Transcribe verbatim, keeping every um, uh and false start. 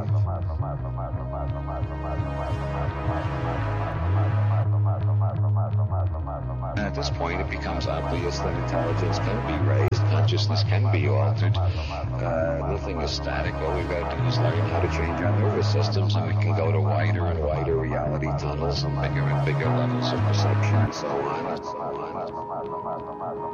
At this point, it becomes obvious that intelligence can be raised, consciousness can be altered. Uh, nothing is static. All we've got to do is learn how to change our nervous systems, and we can go to wider and wider reality tunnels and bigger and bigger levels of perception and so on and so on.